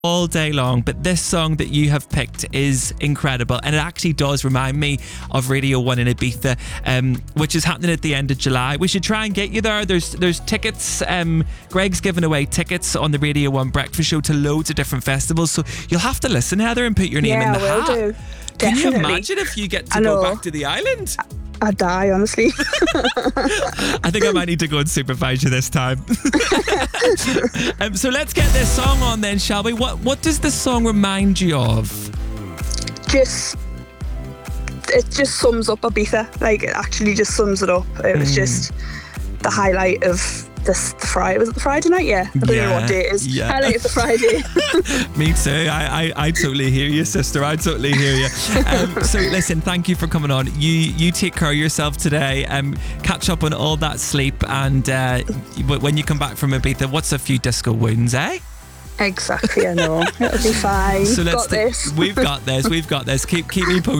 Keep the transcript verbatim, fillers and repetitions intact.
all day long, but this song that you have picked is incredible, and it actually does remind me of Radio One in Ibiza, um, which is happening at the end of July. We should try and get you there. There's there's tickets. Um, Greg's giving away tickets on the Radio One Breakfast Show to loads of different festivals, so you'll have to listen, Heather, and put your name yeah, in the I will hat. do. Can Definitely. you imagine if you get to I go know. back to the island? I'd die, honestly. I think I might need to go and supervise you this time. um, so let's get this song on then, shall we? What What does this song remind you of? Just, it just sums up Ibiza. Like, it actually just sums it up. It was Mm. just the highlight of this the Friday. Was it the Friday night? Yeah. I don't Yeah, know what day it is. yeah. Highlight of the Friday. Me too. I, I, I totally hear you, sister. I totally hear you. Um, so listen, thank you for coming on. You you take care of yourself today. Um, catch up on all that sleep, and uh, when you come back from Ibiza, what's a few disco wounds, eh? Exactly, I know. It'll be fine. So let's Got this. We've got this. We've got this. Keep keep me posted.